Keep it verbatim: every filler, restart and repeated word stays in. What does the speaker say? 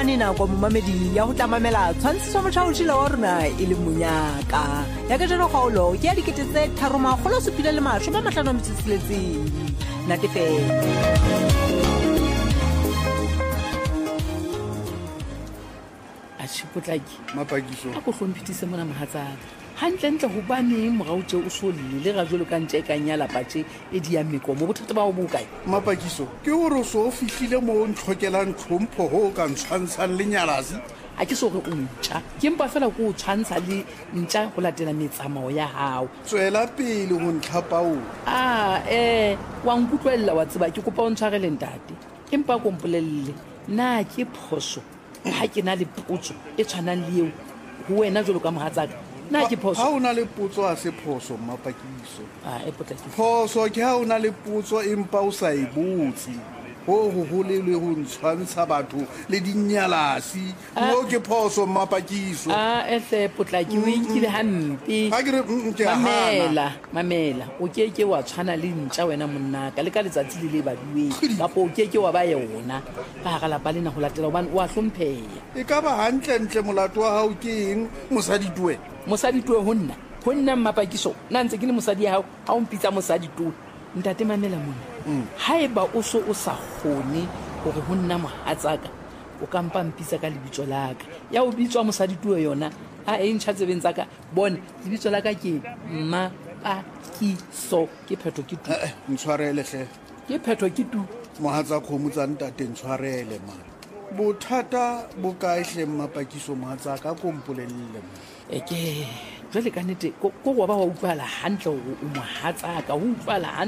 fumane nako momamedi ya go tlamamela tshwantshiso motšhaotšhile wa rona e le monyaka ya ka jalo kgaolo ke ya dikete tse tharomagolo sepile le mašome a matlhano a metsotsheletseng natefela a tšhipotlaki Mapakiso a ko hlomphitise mona mohatsaka hantlentle gobaneng morao tše o solile le ga jalo ka ntše e kang ya lapatše e di ya mekomo bothata ba go bokae Mapakiso ke gore o so o fihlile mo o ntlhokelang tlhompho go o ka ntshwantshang le nyalase a ke sore o ntšha ke mpa fela ko o tshwantsha le ntša go latela metsamao ya gago tswela pele go ntlhapao a um wa nkutlwelela wa tseba ke kopa o ntshwareleng tate empa kompolelele na ke phoso ga ke na le potso e tshwanang le eo go wena jalo ka mogatsaka na ke phoso ha o na le potso a se phoso Mapakiso a e potlaki phoso ke ha o na le potso empa o sa e botse go go golelwe go ntshwantsha batho le dinyalasi mo ke phoso Mapakiso a ehle potlaki o inkile hampe ha ke re mm, ke a hana mamela mamela o ke ke wa tshwana le ntša wena monnaka le ka letsatsi le le badueng kapo o ke ke wa ba yona ka ga lapa lena go latela gobane o a hlomphea e ka ba gantlentle molato wa gago ke eng mosadi tue mosadi tue go nna go nna Mapakiso nna ntse ke le mosadi ya gago ga o mpitsa mosadi tue ntate mamela mona ha e ba o so o sa kgone gore go nna mohatsaka o ka mpa mpitsa ka lebitso laka ya o bitswa mosadi tue yona a e ntšha tsebeng tsaka bone lebitso laka ke Mapakiso ke phetho ke tu Eh, eh, ntshwarele hle ke phetho ke tu mohatsa kgomo tsa ntate ntshwarele man bothata bo kae hle Mapakiso mohatsa ka kompolelele e ke jwale ka nnete ko go ba wa utlwala hantle gore o mohatsaka o utlwala hantle